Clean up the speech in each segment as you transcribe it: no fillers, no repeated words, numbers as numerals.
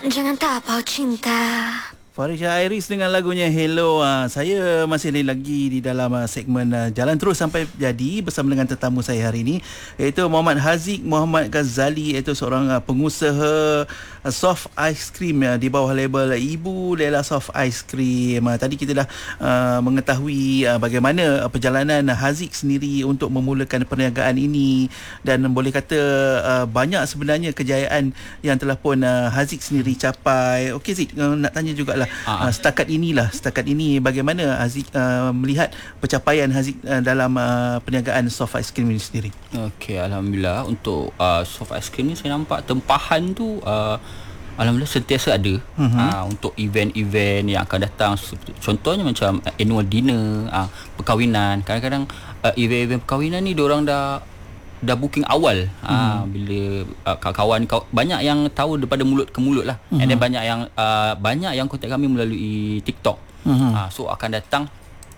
Jangan tapau cinta. Farisha Iris dengan lagunya Hello. Saya masih lagi di dalam segmen Jalan Terus Sampai Jadi bersama dengan tetamu saya hari ini, iaitu Muhammad Haziq Muhammad Ghazali, iaitu seorang pengusaha soft ice cream di bawah label Ibu Lela Soft Ice Cream. Tadi kita dah mengetahui bagaimana perjalanan Haziq sendiri untuk memulakan perniagaan ini, dan boleh kata banyak sebenarnya kejayaan yang telah pun Haziq sendiri capai. Okey Zik, nak tanya jugalah, setakat ini bagaimana Haziq melihat pencapaian Haziq dalam perniagaan soft ice cream ini sendiri? Okey, alhamdulillah untuk soft ice cream ni saya nampak tempahan tu alhamdulillah sentiasa ada. Untuk event-event yang akan datang, contohnya macam annual dinner, perkahwinan. Kadang-kadang event-event perkahwinan ni diorang dah booking awal. Bila kawan-kawan banyak yang tahu daripada mulut ke mulut lah. And then banyak yang kontak kami melalui TikTok. So akan datang,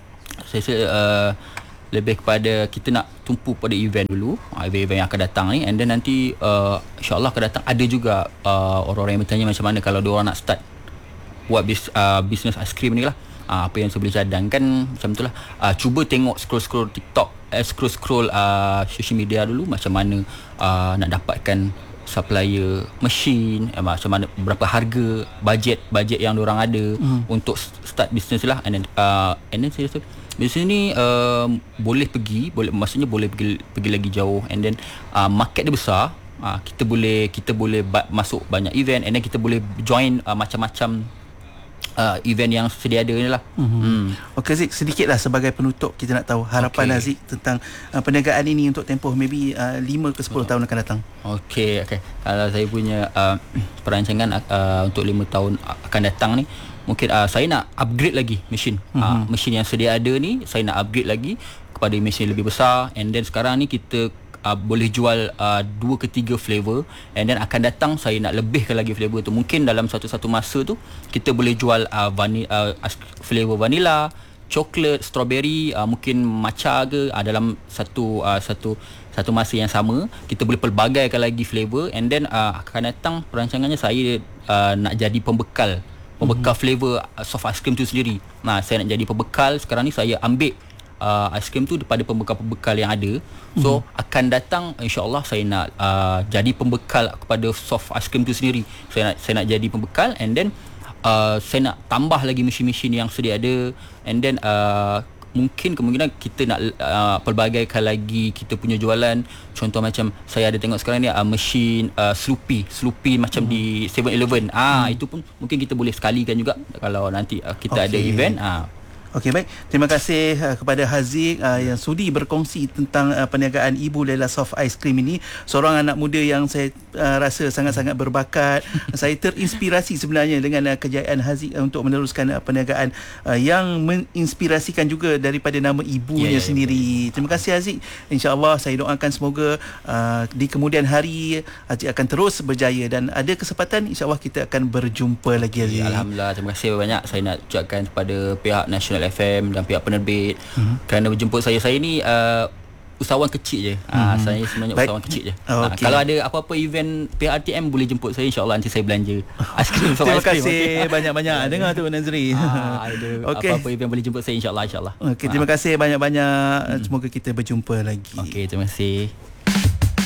saya lebih kepada kita nak tumpu pada event dulu, event-event yang akan datang ni, and then nanti insyaAllah akan datang ada juga orang-orang yang bertanya macam mana kalau diorang nak start buat bisnes ice cream ni lah. Apa yang saya boleh cadangkan macam tu lah. Cuba tengok scroll TikTok, scroll social media dulu, macam mana nak dapatkan supplier mesin, macam mana, berapa harga, bajet yang diorang ada untuk start bisnes lah. And then saya rasa bisnes ni boleh pergi lagi jauh, and then market dia besar. Kita boleh masuk banyak event, and then kita boleh join macam-macam event yang sedia ada ni lah. Okey Zik, sedikitlah sebagai penutup, kita nak tahu harapan Haziq tentang perniagaan ini untuk tempoh maybe 5 ke 10 tahun akan datang. Okey. Kalau saya punya perancangan untuk 5 tahun akan datang ni, mungkin saya nak upgrade lagi mesin. Mesin yang sedia ada ni saya nak upgrade lagi kepada mesin lebih besar, and then sekarang ni kita boleh jual 2 ke 3 flavor, and then akan datang saya nak lebihkan lagi flavor tu. Mungkin dalam satu masa tu kita boleh jual flavor vanilla, coklat, strawberry, mungkin matcha ke, dalam satu masa yang sama kita boleh pelbagaikan lagi flavor. And then akan datang perancangannya saya nak jadi pembekal flavor soft ice cream tu sendiri. Saya nak jadi pembekal. Sekarang ni saya ambil ice cream tu daripada pembekal-pembekal yang ada. So akan datang insyaAllah saya nak jadi pembekal kepada soft ice cream tu sendiri. Saya nak jadi pembekal, and then saya nak tambah lagi mesin-mesin yang sedia ada, and then mungkin kemungkinan kita nak pelbagaikan lagi kita punya jualan. Contoh macam saya ada tengok sekarang ni mesin Sloopy macam di 7-Eleven. Itu pun mungkin kita boleh sekalikan juga kalau nanti kita ada event. Okey, baik. Terima kasih kepada Haziq yang sudi berkongsi tentang perniagaan Ibu Lela Soft Ice Cream ini. Seorang anak muda yang saya rasa sangat-sangat berbakat. Saya terinspirasi sebenarnya dengan kejayaan Haziq untuk meneruskan perniagaan yang menginspirasikan juga daripada nama ibunya sendiri. Terima kasih Haziq. InsyaAllah saya doakan semoga di kemudian hari Haziq akan terus berjaya, dan ada kesempatan insyaAllah kita akan berjumpa lagi Haziq. Alhamdulillah, terima kasih banyak. Saya nak ucapkan kepada pihak National FM dan pihak penerbit kerana menjemput saya. Saya ni usahawan kecil je. Saya sebenarnya usahawan kecil je. Kalau ada apa-apa event pihak RTM boleh jemput saya, insyaAllah nanti saya belanja aiskrim. Terima kasih banyak-banyak. Dengar tu Nazri. Apa-apa event boleh jemput saya, insyaAllah. Terima kasih banyak-banyak. Semoga kita berjumpa lagi. Terima kasih.